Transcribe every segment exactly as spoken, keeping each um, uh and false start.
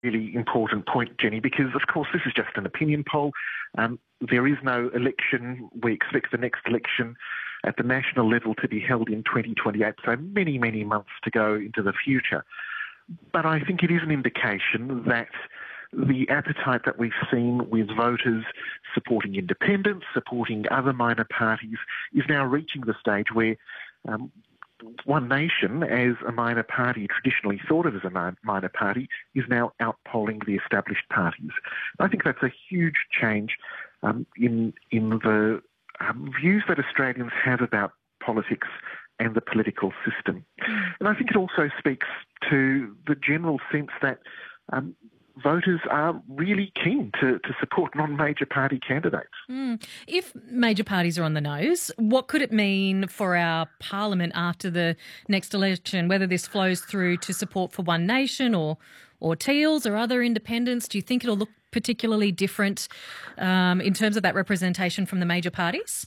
really important point, Jenny, because, of course, this is just an opinion poll. Um, there is no election. We expect the next election at the national level to be held in twenty twenty-eight, so many, many months to go into the future. But I think it is an indication that the appetite that we've seen with voters supporting independents, supporting other minor parties, is now reaching the stage where um, One Nation, as a minor party, traditionally thought of as a minor party, is now outpolling the established parties. I think that's a huge change um, in in the um, views that Australians have about politics and the political system. And I think it also speaks to the general sense that um, voters are really keen to, to support non-major party candidates. Mm. If major parties are on the nose, what could it mean for our parliament after the next election, whether this flows through to support for One Nation or or Teals or other independents? Do you think it'll look particularly different um, in terms of that representation from the major parties?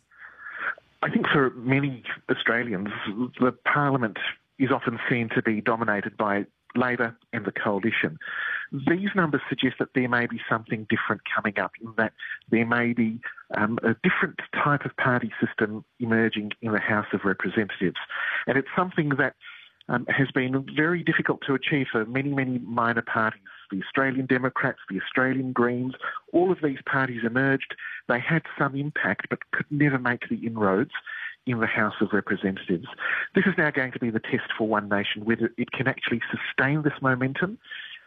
I think for many Australians, the parliament is often seen to be dominated by Labor and the Coalition. These numbers suggest that there may be something different coming up, in that there may be um, a different type of party system emerging in the House of Representatives. And it's something that um, has been very difficult to achieve for many, many minor parties. The Australian Democrats, the Australian Greens, all of these parties emerged. They had some impact but could never make the inroads in the House of Representatives. This is now going to be the test for One Nation, whether it can actually sustain this momentum.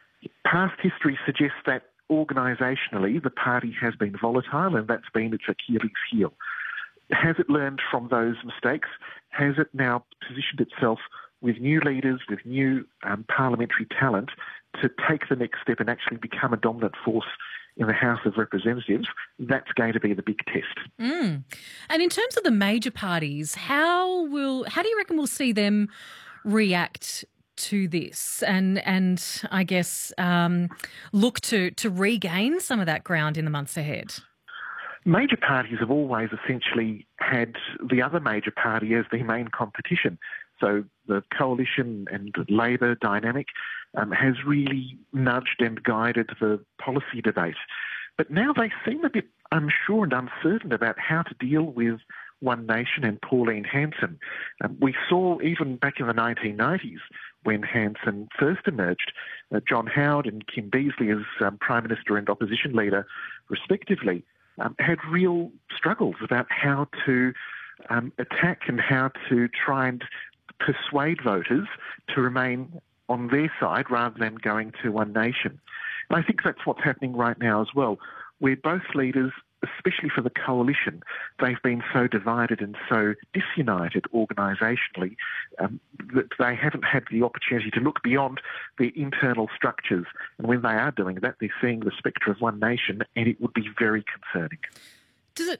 Past history suggests that organisationally the party has been volatile, and that's been its Achilles heel. Has it learned from those mistakes? Has it now positioned itself with new leaders, with new um, parliamentary talent, to take the next step and actually become a dominant force in the House of Representatives? That's going to be the big test. Mm. And in terms of the major parties, how will how do you reckon we'll see them react to this and and I guess um, look to to regain some of that ground in the months ahead? Major parties have always essentially had the other major party as their main competition. So the Coalition and Labor dynamic um, has really nudged and guided the policy debate. But now they seem a bit unsure and uncertain about how to deal with One Nation and Pauline Hanson. Um, we saw even back in the nineteen nineties when Hanson first emerged, uh, John Howard and Kim Beazley as um, Prime Minister and Opposition Leader respectively um, had real struggles about how to um, attack and how to try and persuade voters to remain on their side rather than going to One Nation. And I think that's what's happening right now as well, where both leaders, especially for the Coalition, they've been so divided and so disunited organisationally um, that they haven't had the opportunity to look beyond their internal structures. And when they are doing that, they're seeing the spectre of One Nation, and it would be very concerning.